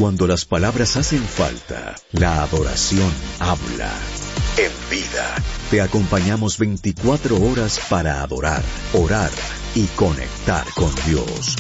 Cuando las palabras hacen falta, la adoración habla. En Vida, te acompañamos 24 horas para adorar, orar y conectar con Dios.